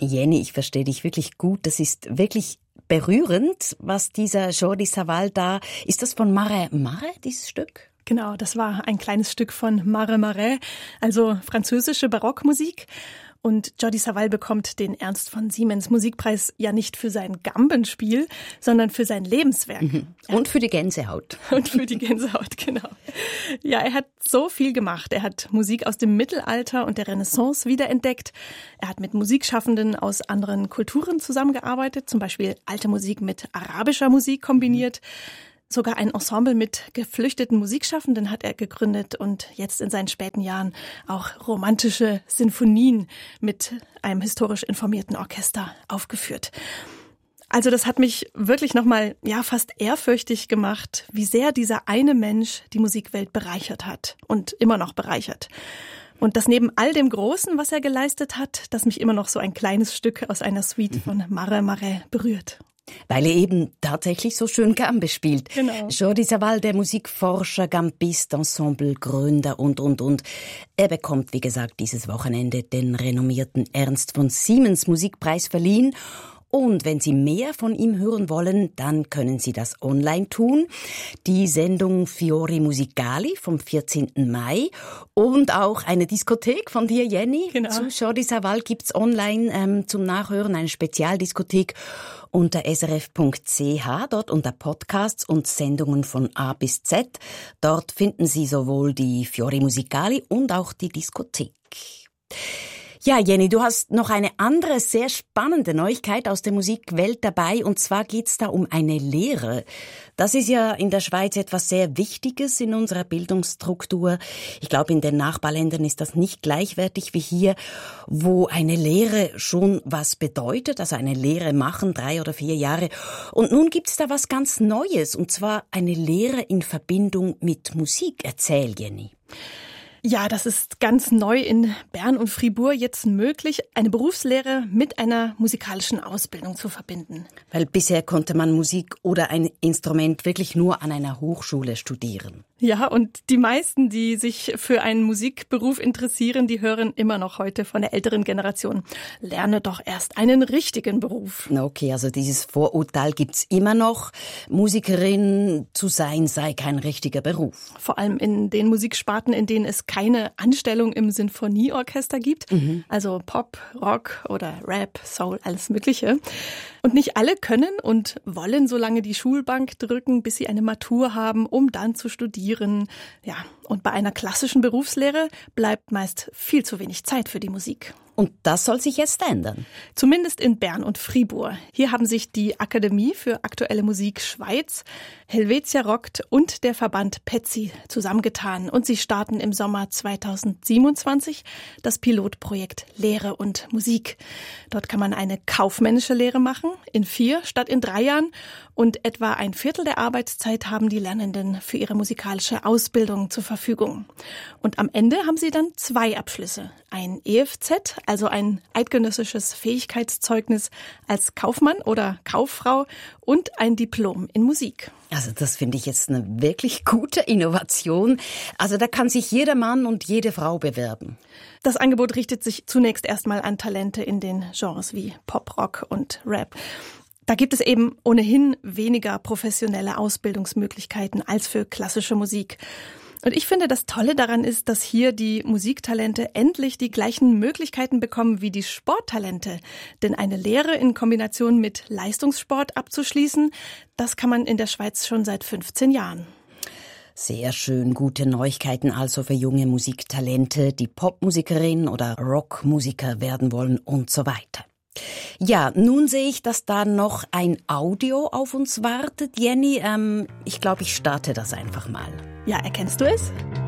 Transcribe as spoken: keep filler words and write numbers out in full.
Jenny, ich verstehe dich wirklich gut. Das ist wirklich berührend, was dieser Jordi Savall da... Ist das von Mare Mare, dieses Stück? Genau, das war ein kleines Stück von Mare Mare, also französische Barockmusik. Und Jordi Savall bekommt den Ernst von Siemens Musikpreis ja nicht für sein Gambenspiel, sondern für sein Lebenswerk. Mhm. Und für die Gänsehaut. Und für die Gänsehaut, genau. Ja, er hat so viel gemacht. Er hat Musik aus dem Mittelalter und der Renaissance wiederentdeckt. Er hat mit Musikschaffenden aus anderen Kulturen zusammengearbeitet, zum Beispiel alte Musik mit arabischer Musik kombiniert. Sogar ein Ensemble mit geflüchteten Musikschaffenden hat er gegründet und jetzt in seinen späten Jahren auch romantische Sinfonien mit einem historisch informierten Orchester aufgeführt. Also das hat mich wirklich nochmal, ja, fast ehrfürchtig gemacht, wie sehr dieser eine Mensch die Musikwelt bereichert hat und immer noch bereichert. Und dass neben all dem Großen, was er geleistet hat, dass mich immer noch so ein kleines Stück aus einer Suite von Mare Mare berührt. Weil er eben tatsächlich so schön Gambe spielt. Genau. Jordi Savall, der Musikforscher, Gambist, Ensemblegründer und, und, und. Er bekommt, wie gesagt, dieses Wochenende den renommierten Ernst von Siemens Musikpreis verliehen. Und wenn Sie mehr von ihm hören wollen, dann können Sie das online tun. Die Sendung Fiori Musicali vom vierzehnten Mai und auch eine Diskothek von dir, Jenny. Genau. Zu Jordi Savall gibt's online ähm, zum Nachhören eine Spezialdiskothek unter s r f punkt c h, dort unter Podcasts und Sendungen von A bis Z. Dort finden Sie sowohl die Fiori Musicali und auch die Diskothek. Ja, Jenny, du hast noch eine andere sehr spannende Neuigkeit aus der Musikwelt dabei, und zwar geht's da um eine Lehre. Das ist ja in der Schweiz etwas sehr Wichtiges in unserer Bildungsstruktur. Ich glaube, in den Nachbarländern ist das nicht gleichwertig wie hier, wo eine Lehre schon was bedeutet, also eine Lehre machen, drei oder vier Jahre. Und nun gibt's da was ganz Neues, und zwar eine Lehre in Verbindung mit Musik. Erzähl, Jenny. Ja, das ist ganz neu in Bern und Fribourg jetzt möglich, eine Berufslehre mit einer musikalischen Ausbildung zu verbinden. Weil bisher konnte man Musik oder ein Instrument wirklich nur an einer Hochschule studieren. Ja, und die meisten, die sich für einen Musikberuf interessieren, die hören immer noch heute von der älteren Generation: Lerne doch erst einen richtigen Beruf. Okay, also dieses Vorurteil gibt's immer noch. Musikerin zu sein sei kein richtiger Beruf. Vor allem in den Musiksparten, in denen es keine Anstellung im Sinfonieorchester gibt. Mhm. Also Pop, Rock oder Rap, Soul, alles Mögliche. Und nicht alle können und wollen so lange die Schulbank drücken, bis sie eine Matur haben, um dann zu studieren. Ja, und bei einer klassischen Berufslehre bleibt meist viel zu wenig Zeit für die Musik. Und das soll sich jetzt ändern. Zumindest in Bern und Fribourg. Hier haben sich die Akademie für aktuelle Musik Schweiz, Helvetia Rockt und der Verband Pezzi zusammengetan. Und sie starten im Sommer zweitausendsiebenundzwanzig das Pilotprojekt Lehre und Musik. Dort kann man eine kaufmännische Lehre machen, in vier statt in drei Jahren. Und etwa ein Viertel der Arbeitszeit haben die Lernenden für ihre musikalische Ausbildung zur Verfügung. Und am Ende haben sie dann zwei Abschlüsse. Ein E F Z, also ein eidgenössisches Fähigkeitszeugnis als Kaufmann oder Kauffrau, und ein Diplom in Musik. Also das finde ich jetzt eine wirklich gute Innovation. Also da kann sich jeder Mann und jede Frau bewerben. Das Angebot richtet sich zunächst erstmal an Talente in den Genres wie Pop, Rock und Rap. Da gibt es eben ohnehin weniger professionelle Ausbildungsmöglichkeiten als für klassische Musik. Und ich finde, das Tolle daran ist, dass hier die Musiktalente endlich die gleichen Möglichkeiten bekommen wie die Sporttalente. Denn eine Lehre in Kombination mit Leistungssport abzuschließen, das kann man in der Schweiz schon seit fünfzehn Jahren. Sehr schön, gute Neuigkeiten also für junge Musiktalente, die Popmusikerin oder Rockmusiker werden wollen und so weiter. Ja, nun sehe ich, dass da noch ein Audio auf uns wartet. Jenny, ähm, ich glaube, ich starte das einfach mal. Ja, erkennst du es?